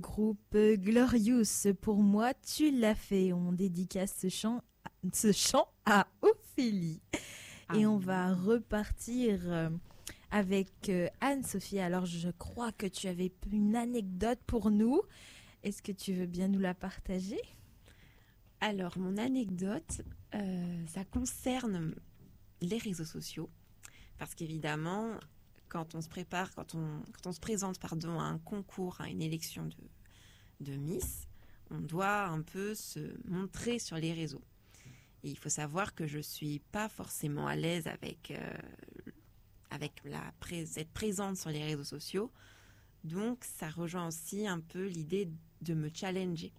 Groupe Glorious, pour moi, tu l'as fait. On dédicace ce chant à Ophélie. Et on va repartir avec Anne-Sophie. Alors, je crois que tu avais une anecdote pour nous. Est-ce que tu veux bien nous la partager? Alors, mon anecdote, ça concerne les réseaux sociaux. Parce qu'évidemment, quand on se prépare, quand on se présente à un concours, à une élection de Miss, on doit un peu se montrer sur les réseaux. Et il faut savoir que je ne suis pas forcément à l'aise avec être présente sur les réseaux sociaux. Donc, ça rejoint aussi un peu l'idée de me challenger.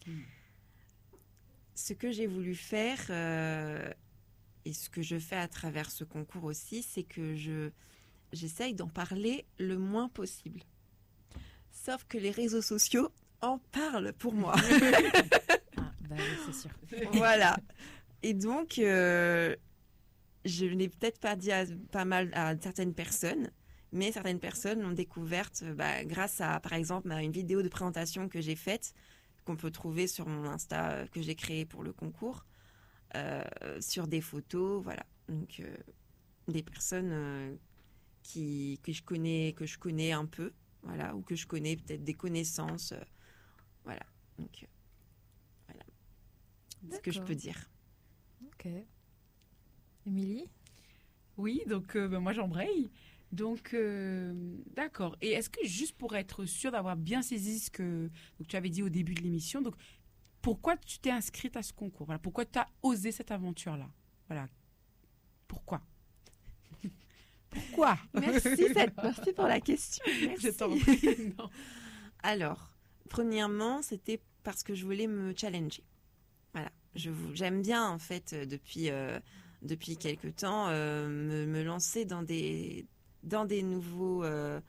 Ce que j'ai voulu faire, et ce que je fais à travers ce concours aussi, c'est que j'essaye d'en parler le moins possible. Sauf que les réseaux sociaux en parlent pour moi. Oui, c'est sûr. Voilà. Et donc, je n'ai peut-être pas dit pas mal à certaines personnes, mais certaines personnes l'ont découverte grâce à, par exemple, à une vidéo de présentation que j'ai faite, qu'on peut trouver sur mon Insta que j'ai créé pour le concours, sur des photos, voilà. Donc, des personnes que je connais un peu, voilà, ou que je connais peut-être des connaissances, voilà. Donc, voilà. C'est ce que je peux dire. Ok. Émilie? Oui, donc moi j'embraye. Donc, d'accord. Et est-ce que juste pour être sûr d'avoir bien saisi ce que donc, tu avais dit au début de l'émission, donc pourquoi tu t'es inscrite à ce concours? Voilà, pourquoi tu as osé cette aventure-là? Voilà. Pourquoi? Pourquoi? Merci pour la question. Merci. Je t'en prie. Non. Alors, premièrement, c'était parce que je voulais me challenger. Voilà. J'aime bien, en fait, depuis quelque temps, me lancer dans des nouveaux...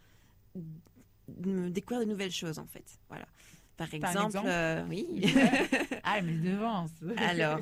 me découvrir de nouvelles choses, en fait. Voilà. Par exemple, oui. Ah, mais devance. Alors,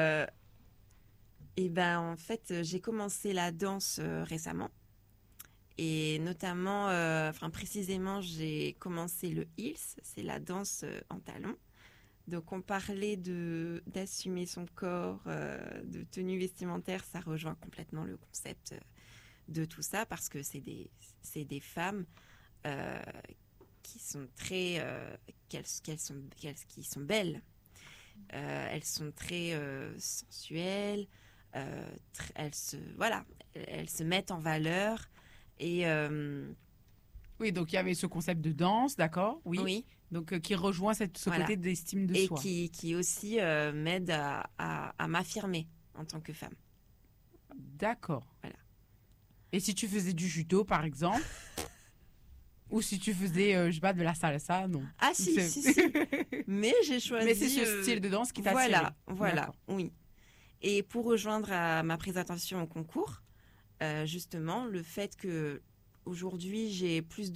en fait, j'ai commencé la danse récemment. Et notamment, précisément, j'ai commencé le heels, c'est la danse en talons. Donc, on parlait d'assumer son corps, de tenue vestimentaire, ça rejoint complètement le concept de tout ça, parce que c'est des femmes qui sont très, qui sont belles. Elles sont très sensuelles. Elles se mettent en valeur. Et oui, donc il y avait ce concept de danse, d'accord? oui. Donc qui rejoint ce côté d'estime de soi. Et qui aussi m'aide à m'affirmer en tant que femme. D'accord. Voilà. Et si tu faisais du judo, par exemple, ou si tu faisais, je sais pas, de la salsa, non? Ah si. Mais j'ai choisi... Mais c'est ce style de danse qui t'a attiré. Voilà, oui. Et pour rejoindre à ma présentation au concours, justement, le fait que aujourd'hui j'ai plus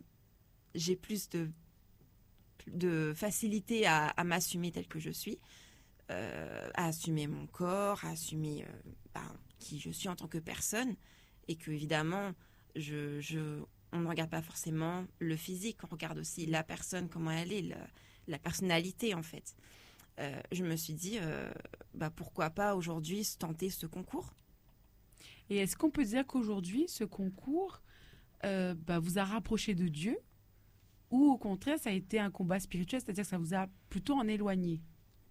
de facilité à m'assumer telle que je suis, à assumer mon corps, à assumer qui je suis en tant que personne, et que évidemment on ne regarde pas forcément le physique, on regarde aussi la personne, comment elle est, la personnalité en fait. Je me suis dit pourquoi pas aujourd'hui tenter ce concours. Et est-ce qu'on peut dire qu'aujourd'hui ce concours vous a rapproché de Dieu, ou au contraire ça a été un combat spirituel, c'est-à-dire que ça vous a plutôt en éloigné?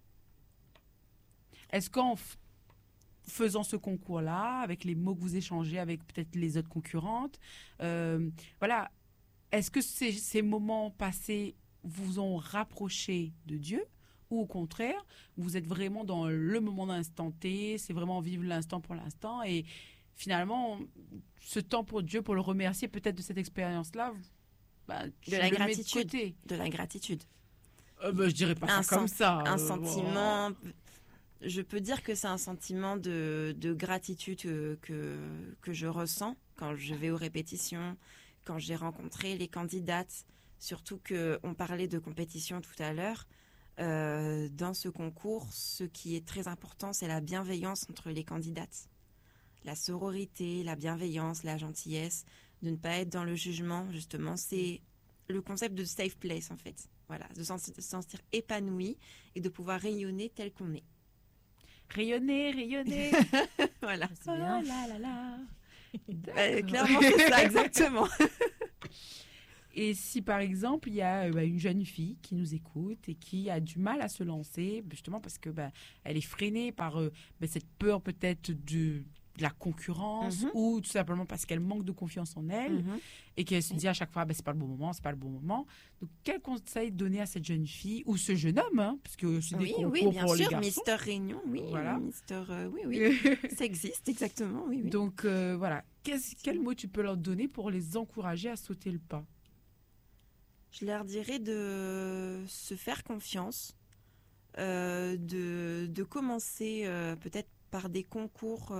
Est-ce qu'en faisant ce concours-là, avec les mots que vous échangez avec peut-être les autres concurrentes, voilà, est-ce que ces moments passés vous ont rapproché de Dieu, ou au contraire, vous êtes vraiment dans le moment d'instant T, c'est vraiment vivre l'instant pour l'instant, et finalement, ce temps pour Dieu, pour le remercier peut-être de cette expérience-là, de la gratitude. De la gratitude. Je dirais pas ça comme ça. Un sentiment... Je peux dire que c'est un sentiment de gratitude que je ressens quand je vais aux répétitions, quand j'ai rencontré les candidates. Surtout qu'on parlait de compétition tout à l'heure. Dans ce concours, ce qui est très important, c'est la bienveillance entre les candidates. La sororité, la bienveillance, la gentillesse, de ne pas être dans le jugement, justement. C'est le concept de safe place, en fait. voilà, de se sentir épanoui et de pouvoir rayonner tel qu'on est. Rayonner, rayonner. Voilà. C'est bien. Oh là là là. Clairement, c'est ça, exactement. Et si par exemple il y a une jeune fille qui nous écoute et qui a du mal à se lancer, justement parce que elle est freinée par cette peur peut-être de la concurrence ou tout simplement parce qu'elle manque de confiance en elle et qu'elle se dit à chaque fois c'est pas le bon moment, c'est pas le bon moment. Donc quel conseil donner à cette jeune fille ou ce jeune homme, hein, parce que c'est des concours bien pour les sûr, garçons. Mister Réunion, oui, Voilà. Mister, oui, ça existe exactement, oui. Donc voilà, quel mot tu peux leur donner pour les encourager à sauter le pas? Je leur dirais de se faire confiance, de commencer peut-être par des concours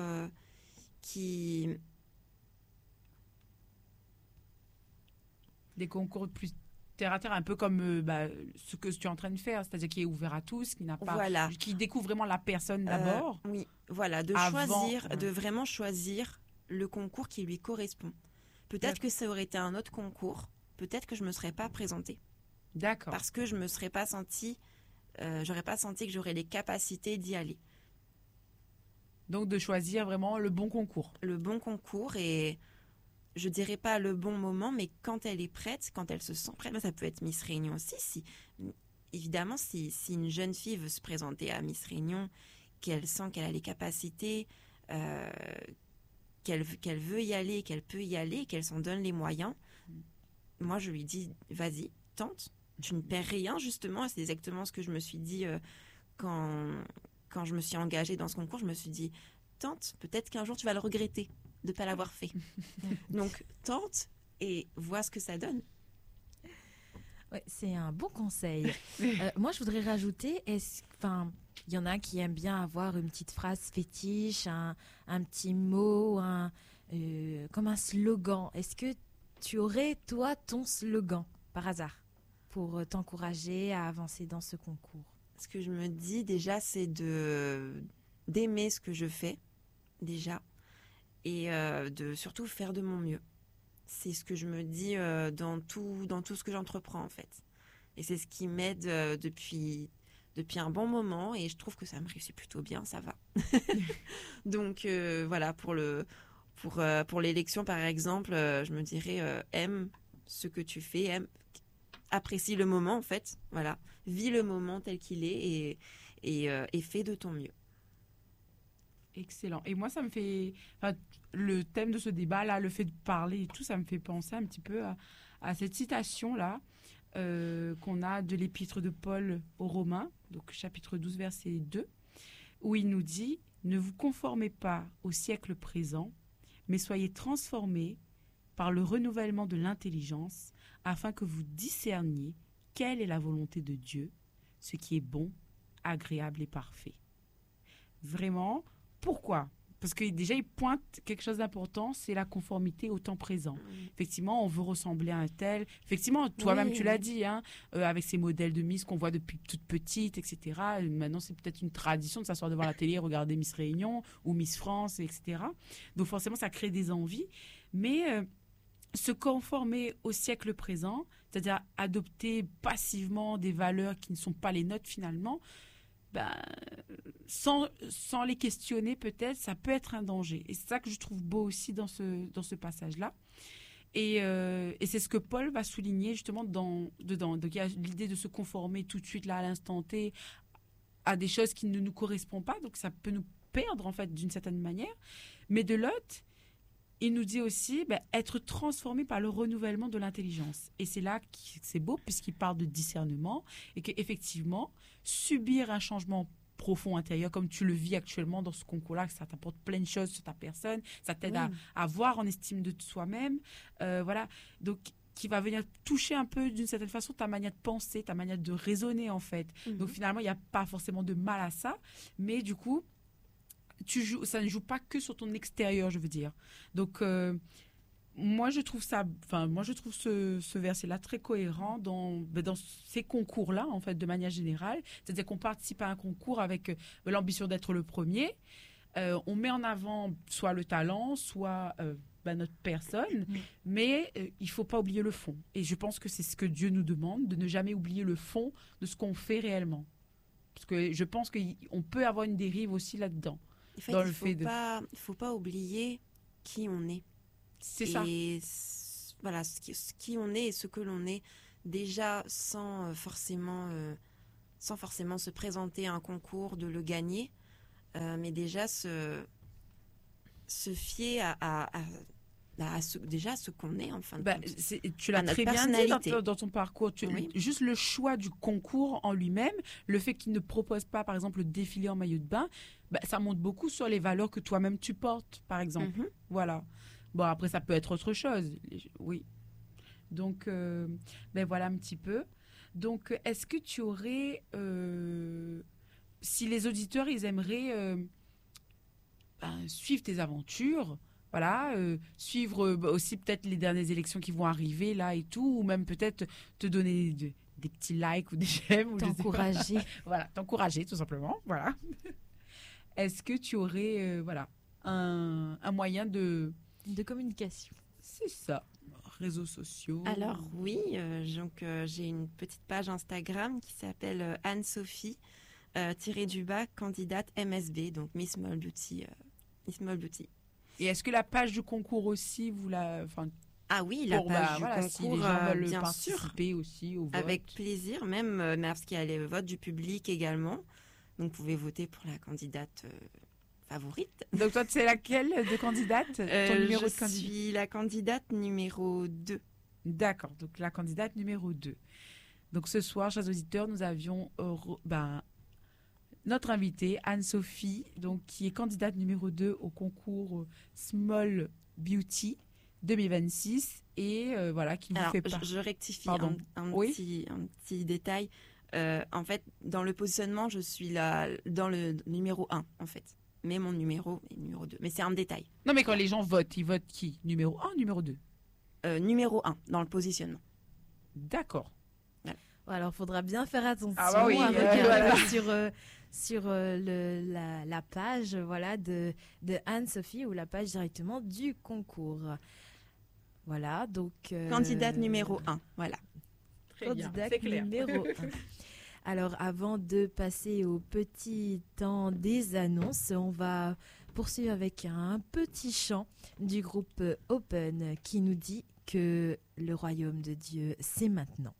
Des concours plus terre à terre, un peu comme ce que tu es en train de faire, c'est-à-dire qui est ouvert à tous, qui n'a pas, Voilà. qui découvre vraiment la personne d'abord. Oui, voilà, de vraiment choisir le concours qui lui correspond. Peut-être que ça aurait été un autre concours, peut-être que je me serais pas présentée. D'accord. Parce que je me serais pas sentie, j'aurais pas senti que j'aurais les capacités d'y aller. Donc de choisir vraiment le bon concours. Le bon concours et je dirais pas le bon moment, mais quand elle est prête, quand elle se sent prête, ça peut être Miss Réunion aussi. Évidemment, si une jeune fille veut se présenter à Miss Réunion, qu'elle sent qu'elle a les capacités, qu'elle veut y aller, qu'elle peut y aller, qu'elle s'en donne les moyens, moi je lui dis vas-y, tente. Tu ne perds rien, justement. C'est exactement ce que je me suis dit quand je me suis engagée dans ce concours. Je me suis dit, tente, peut-être qu'un jour tu vas le regretter de ne pas l'avoir fait. Donc, tente et vois ce que ça donne. Ouais, c'est un bon conseil. Moi, je voudrais rajouter, il y en a qui aiment bien avoir une petite phrase fétiche, un petit mot, comme un slogan. Est-ce que tu aurais, toi, ton slogan, par hasard, pour t'encourager à avancer dans ce concours? Ce que je me dis déjà, c'est d'aimer ce que je fais, déjà, et de surtout faire de mon mieux. C'est ce que je me dis dans tout ce que j'entreprends, en fait. Et c'est ce qui m'aide depuis un bon moment, et je trouve que ça me réussit plutôt bien, ça va. Donc voilà, pour l'élection, par exemple, je me dirais aime ce que tu fais, apprécie le moment, en fait. Voilà, vis le moment tel qu'il est et fais de ton mieux. Excellent. Et moi, ça me fait... le thème de ce débat, là, le fait de parler et tout, ça me fait penser un petit peu à cette citation-là qu'on a de l'épître de Paul aux Romains, donc chapitre 12, verset 2, où il nous dit « Ne vous conformez pas au siècle présent, mais soyez transformés par le renouvellement de l'intelligence, afin que vous discerniez quelle est la volonté de Dieu, ce qui est bon, agréable et parfait. » Vraiment, pourquoi ? Parce que déjà, il pointe quelque chose d'important, c'est la conformité au temps présent. Effectivement, on veut ressembler à un tel. Effectivement, toi-même, tu l'as dit, hein, avec ces modèles de Miss qu'on voit depuis toute petite, etc. Maintenant, c'est peut-être une tradition de s'asseoir devant la télé, regarder Miss Réunion ou Miss France, etc. Donc forcément, ça crée des envies. Mais se conformer au siècle présent, c'est-à-dire adopter passivement des valeurs qui ne sont pas les nôtres finalement, sans les questionner peut-être, ça peut être un danger. Et c'est ça que je trouve beau aussi dans ce passage-là. Et c'est ce que Paul va souligner justement dedans. Donc il y a l'idée de se conformer tout de suite là à l'instant T à des choses qui ne nous correspondent pas, donc ça peut nous perdre en fait d'une certaine manière. Mais de l'autre, il nous dit aussi être transformé par le renouvellement de l'intelligence. Et c'est là que c'est beau, puisqu'il parle de discernement et qu'effectivement, subir un changement profond intérieur, comme tu le vis actuellement dans ce concours-là, que ça t'apporte plein de choses sur ta personne, ça t'aide à avoir en estime de soi-même. Voilà. Donc, qui va venir toucher un peu, d'une certaine façon, ta manière de penser, ta manière de raisonner, en fait. Donc, finalement, il n'y a pas forcément de mal à ça. Mais du coup, ça ne joue pas que sur ton extérieur, je veux dire. Donc, moi, je trouve ce verset-là très cohérent dans ces concours-là, en fait, de manière générale. C'est-à-dire qu'on participe à un concours avec l'ambition d'être le premier. On met en avant soit le talent, soit notre personne, Mm. mais il faut pas oublier le fond. Et je pense que c'est ce que Dieu nous demande, de ne jamais oublier le fond de ce qu'on fait réellement. Parce que je pense qu'on peut avoir une dérive aussi là-dedans. En fait, Dans il le fait de- faut pas oublier qui on est. C'est ça. Et voilà, ce qui on est et ce que l'on est, déjà sans forcément se présenter à un concours, de le gagner, mais déjà se fier déjà à ce qu'on est en fin de Bah, compte. tu l'as à notre très bien dit personnalité. dans ton parcours. Oui. Juste le choix du concours en lui-même, le fait qu'il ne propose pas, par exemple, le défilé en maillot de bain, ça montre beaucoup sur les valeurs que toi-même tu portes, par exemple. Mhm. Voilà. Bon, après, ça peut être autre chose. Oui. Donc, voilà un petit peu. Donc, est-ce que tu aurais... si les auditeurs, ils aimeraient suivre tes aventures, voilà, suivre aussi peut-être les dernières élections qui vont arriver là et tout, ou même peut-être te donner des petits likes ou des j'aime. Ou je sais pas. T'encourager. Voilà, t'encourager tout simplement. Voilà. Est-ce que tu aurais un moyen de... De communication. C'est ça. Réseaux sociaux. Alors oui, donc j'ai une petite page Instagram qui s'appelle Anne-Sophie _, candidate MSB, donc Miss Small Beauty. Miss Small Beauty. Et est-ce que la page du concours aussi, vous la... Ah oui, la page du voilà, si les concours, gens veulent bien sûr, participer aussi au vote. avec plaisir, même parce qu'il y a les votes du public également. Donc vous pouvez voter pour la candidate favorite. Donc toi, c'est laquelle de candidate? Ton numéro de Je candidat? suis la candidate numéro 2. D'accord, donc la candidate numéro 2. Donc ce soir, chers auditeurs, nous avions notre invitée, Anne-Sophie, donc, qui est candidate numéro 2 au concours Small Beauty 2026 et voilà, qui vous Alors, fait part. je rectifie Pardon. un Oui. petit détail. En fait, dans le positionnement, je suis là dans le numéro 1, en fait. Mais mon numéro est numéro 2. Mais c'est un détail. Non, mais quand les gens votent, ils votent qui? Numéro 1 numéro 2? Numéro 1 dans le positionnement. D'accord. Alors, faudra bien faire attention Ah bah oui, à regarder voilà. sur la page voilà, de Anne-Sophie ou la page directement du concours. Voilà, donc... Candidate numéro 1, voilà. Très bien, Candidate c'est clair. numéro 1. Alors, avant de passer au petit temps des annonces, on va poursuivre avec un petit chant du groupe Open qui nous dit que le royaume de Dieu, c'est maintenant.